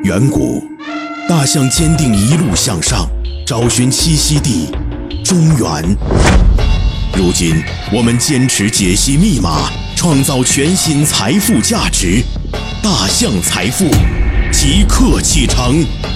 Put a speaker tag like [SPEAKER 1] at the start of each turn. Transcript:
[SPEAKER 1] 远古，大象坚定一路向上，找寻栖息地中原。如今，我们坚持解析密码，创造全新财富价值。大象财富即刻启程。